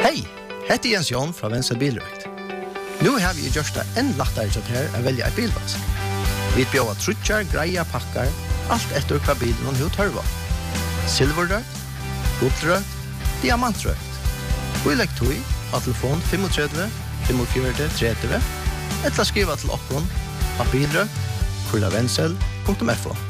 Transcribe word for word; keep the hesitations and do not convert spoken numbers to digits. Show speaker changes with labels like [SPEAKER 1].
[SPEAKER 1] Hei, hette Jens Jon fra Venstre Bilrøkt. Nå har vi gjort det enn lettere til her å velge et bilvask. Vi bjør trutjar, greia, pakkar, alt etter hva bilen og hva tørver. Silverrøkt, guldrøkt, diamantrøkt. Vi legger tog av telefon tre fem fem fire tre tre, eller skriva til oppgånd av bilrøkt, kurlavensel punktum f o.